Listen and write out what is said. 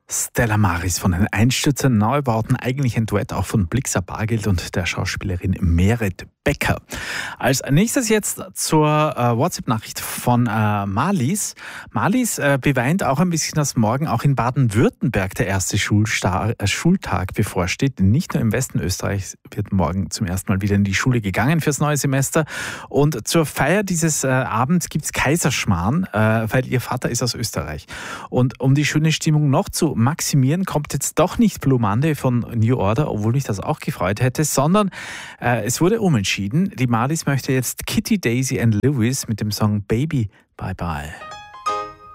Stella Maris von den Einstürzern Neubauten, eigentlich ein Duett auch von Blixa Bargeld und der Schauspielerin Meret Becker. Als nächstes jetzt zur WhatsApp-Nachricht von Marlies. Marlies beweint auch ein bisschen, dass morgen auch in Baden-Württemberg der erste Schultag bevorsteht. Nicht nur im Westen Österreichs wird morgen zum ersten Mal wieder in die Schule gegangen fürs neue Semester. Und zur Feier dieses Abends gibt es Kaiserschmarrn, weil ihr Vater ist aus Österreich. Und um die schöne Stimmung noch zu maximieren, kommt jetzt doch nicht Blue Monday von New Order, obwohl mich das auch gefreut hätte, sondern es wurde umentschieden. Die Marlies möchte jetzt Kitty, Daisy and Lewis mit dem Song Baby Bye Bye.